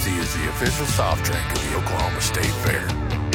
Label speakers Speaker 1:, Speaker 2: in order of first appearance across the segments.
Speaker 1: SDC is the official soft drink of the Oklahoma State Fair.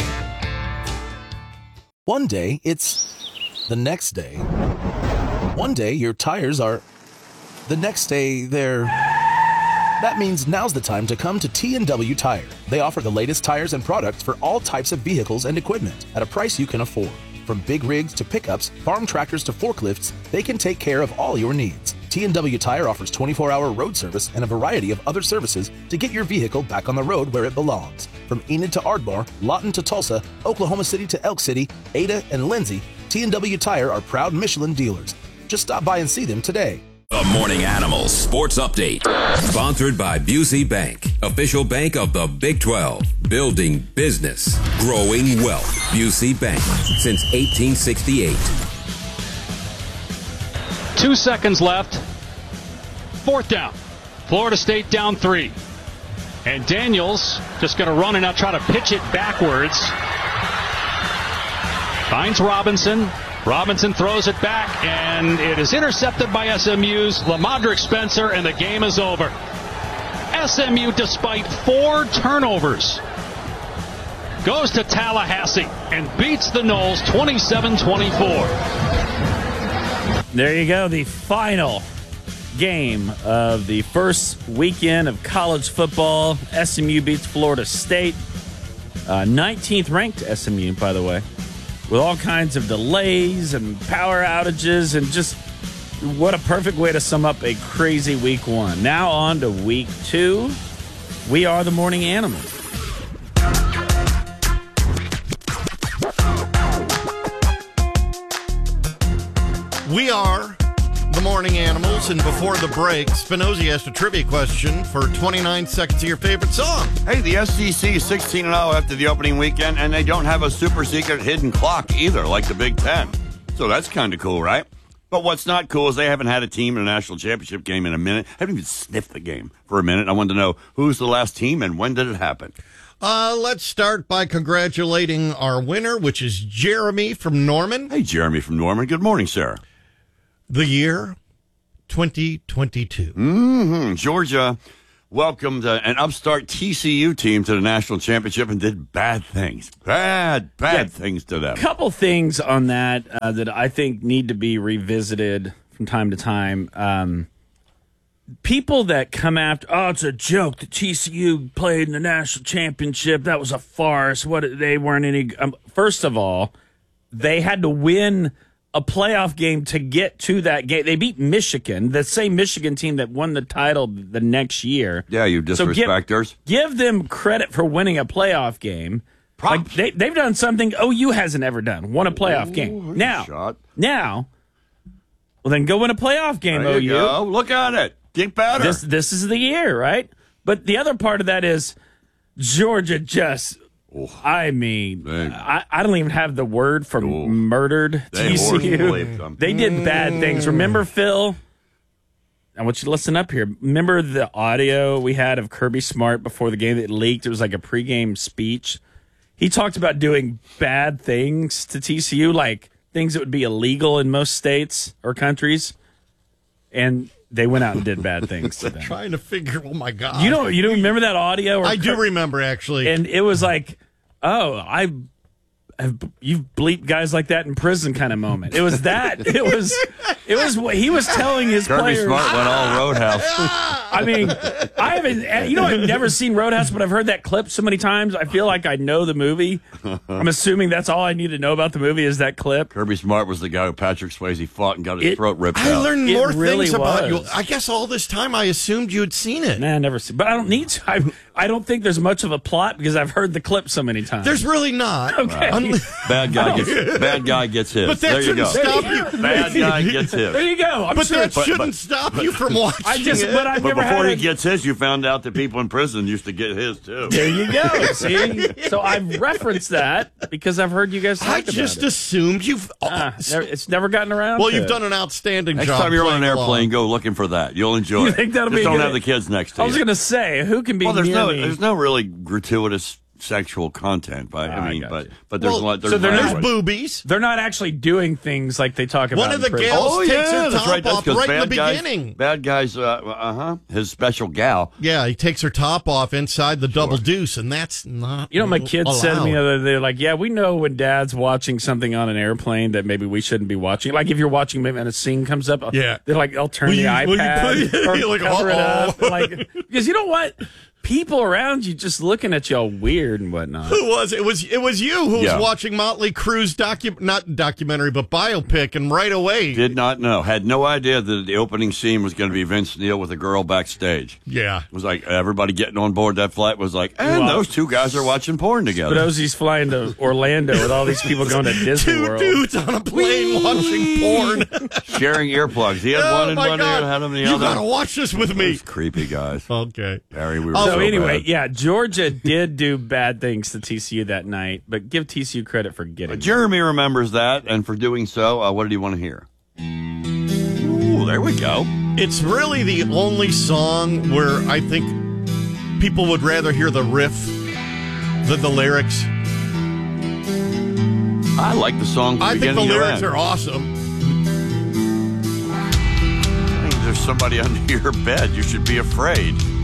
Speaker 2: One day, it's the next day. One day, your tires are... The next day, they're... That means now's the time to come to T&W Tire. They offer the latest tires and products for all types of vehicles and equipment at a price you can afford. From big rigs to pickups, farm tractors to forklifts, they can take care of all your needs. T&W Tire offers 24-hour road service and a variety of other services to get your vehicle back on the road where it belongs. From Enid to Ardmore, Lawton to Tulsa, Oklahoma City to Elk City, Ada and Lindsay, T&W Tire are proud Michelin dealers. Just stop by and see them today.
Speaker 3: The Morning Animals Sports Update. Sponsored by Busey Bank, official bank of the Big 12. Building business, growing wealth. Busey Bank, since 1868.
Speaker 4: 2 seconds left. Fourth down. Florida State down 3. And Daniels just going to run and now try to pitch it backwards. Finds Robinson. Robinson throws it back, and it is intercepted by SMU's Lamadrick Spencer, and the game is over. SMU, despite 4 turnovers, goes to Tallahassee and beats the Noles 27-24.
Speaker 5: There you go, the final game of the first weekend of college football. SMU beats Florida State. 19th ranked SMU, by the way, with all kinds of delays and power outages, and just what a perfect way to sum up a crazy week 1. Now on to week 2. We are the Morning Animals.
Speaker 6: We are the Morning Animals, and before the break, Spinozzi asked a trivia question for 29 seconds of your favorite song.
Speaker 7: Hey, the SEC is 16-0 after the opening weekend, and they don't have a super secret hidden clock either, like the Big Ten. So that's kind of cool, right? But what's not cool is they haven't had a team in a national championship game in a minute. Haven't even sniffed the game for a minute. I wanted to know who's the last team and when did it happen?
Speaker 6: Let's start by congratulating our winner, which is Jeremy from Norman.
Speaker 7: Hey, Jeremy from Norman. Good morning, sir.
Speaker 6: The year 2022.
Speaker 7: Georgia welcomed an upstart TCU team to the national championship and did bad things. Bad things to them.
Speaker 5: A couple things on that that I think need to be revisited from time to time. People that come after, it's a joke that TCU played in the national championship. That was a farce. They weren't any. First of all, they had to win a playoff game to get to that game. They beat Michigan, the same Michigan team that won the title the next year.
Speaker 7: Yeah, you disrespecters.
Speaker 5: So give them credit for winning a playoff game. Like they've done something OU hasn't ever done. Won a playoff game. Now, well, then go win a playoff game,
Speaker 7: there
Speaker 5: OU.
Speaker 7: You go. Look at it. Get better.
Speaker 5: This is the year, right? But the other part of that is Georgia just... I mean, I don't even have the word for murdered TCU. They did bad things. Remember, Phil? I want you to listen up here. Remember the audio we had of Kirby Smart before the game that leaked? It was like a pregame speech. He talked about doing bad things to TCU, like things that would be illegal in most states or countries. And they went out and did bad things to them.
Speaker 6: Trying to figure, oh my God.
Speaker 5: You don't remember that audio?
Speaker 6: I do remember, actually.
Speaker 5: And it was like, you've bleeped guys like that in prison kind of moment. It was that. It was what he was telling his
Speaker 7: Kirby
Speaker 5: players.
Speaker 7: Smart went all Roadhouse.
Speaker 5: I mean, I haven't, I've never seen Roadhouse, but I've heard that clip so many times. I feel like I know the movie. I'm assuming that's all I need to know about the movie is that clip.
Speaker 7: Kirby Smart was the guy who Patrick Swayze fought and got his throat ripped out.
Speaker 6: I learned more things about
Speaker 5: was.
Speaker 6: you. I guess all this time I assumed you had seen it.
Speaker 5: Nah, never seen. But I don't need to. I don't think there's much of a plot because I've heard the clip so many times.
Speaker 6: There's really not.
Speaker 5: Okay.
Speaker 7: Bad guy gets his.
Speaker 6: But that
Speaker 7: there you go.
Speaker 6: shouldn't stop you.
Speaker 7: Bad guy gets his.
Speaker 5: There you go.
Speaker 6: But that shouldn't stop you from watching it.
Speaker 5: But
Speaker 7: before he gets his, you found out that people in prison used to get his too.
Speaker 5: There you go. See? So I've referenced that because I've heard you guys talk about it.
Speaker 6: I just assumed you've...
Speaker 5: it's never gotten around
Speaker 6: Well,
Speaker 5: to
Speaker 6: you've
Speaker 5: it.
Speaker 6: done an outstanding
Speaker 7: Next
Speaker 6: job.
Speaker 7: time you're on an airplane,
Speaker 6: along.
Speaker 7: go looking for that. You'll enjoy it.
Speaker 5: You think that'll
Speaker 7: Just
Speaker 5: be
Speaker 7: don't
Speaker 5: good?
Speaker 7: have the kids next to you.
Speaker 5: I was going to say, who can be
Speaker 7: Well,
Speaker 5: near me?
Speaker 7: there's no really gratuitous sexual content. But but there's
Speaker 5: Well,
Speaker 7: a lot.
Speaker 5: so they're
Speaker 6: There's
Speaker 5: not-
Speaker 6: boobies.
Speaker 5: They're not actually doing things like they talk about.
Speaker 6: One of the
Speaker 5: in prison.
Speaker 6: gals takes her
Speaker 7: that's
Speaker 6: top
Speaker 7: right. That's
Speaker 6: off
Speaker 7: 'cause
Speaker 6: right in the
Speaker 7: bad guys-
Speaker 6: beginning.
Speaker 7: Bad guys, his special gal.
Speaker 6: Yeah, he takes her top off inside the double deuce, and that's not.
Speaker 5: You know, my kids said to me the
Speaker 6: allowed.
Speaker 5: other day, like, yeah, we know when Dad's watching something on an airplane that maybe we shouldn't be watching. Like if you're watching maybe and a scene comes up,
Speaker 6: Yeah.
Speaker 5: they're like, I'll turn
Speaker 6: Will
Speaker 5: the
Speaker 6: you- will you
Speaker 5: iPad
Speaker 6: put-
Speaker 5: or
Speaker 6: you're like,
Speaker 5: cover it
Speaker 6: uh-oh.
Speaker 5: up. Like, because you know what? People around you just looking at you all weird and whatnot.
Speaker 6: Who was it? Was you who
Speaker 7: Yeah.
Speaker 6: was watching Motley Crue's not documentary but biopic, and right away
Speaker 7: Did not know. Had no idea that the opening scene was going to be Vince Neil with a girl backstage.
Speaker 6: yeah.
Speaker 7: It was like everybody getting on board that flight was like, and
Speaker 5: Well,
Speaker 7: those two guys are watching porn together.
Speaker 5: Spinozzi's flying to Orlando with all these people going to Disney
Speaker 6: Two
Speaker 5: World.
Speaker 6: dudes on a plane watching porn.
Speaker 7: Sharing earplugs. He had
Speaker 6: Oh
Speaker 7: one in
Speaker 6: my
Speaker 7: one
Speaker 6: God.
Speaker 7: ear and had them in the
Speaker 6: You
Speaker 7: other.
Speaker 6: gotta watch this with me.
Speaker 7: Those creepy guys.
Speaker 6: Okay.
Speaker 7: Barry, we were
Speaker 5: So
Speaker 7: so
Speaker 5: anyway,
Speaker 7: bad.
Speaker 5: yeah, Georgia did do bad things to TCU that night, but give TCU credit for getting it.
Speaker 7: Jeremy remembers that, and for doing so, what did he want to hear? Ooh, there we go.
Speaker 6: It's really the only song where I think people would rather hear the riff than the lyrics.
Speaker 7: I like the song from
Speaker 6: I think the
Speaker 7: beginning to
Speaker 6: lyrics
Speaker 7: end.
Speaker 6: are awesome.
Speaker 7: Hey, there's somebody under your bed. You should be afraid.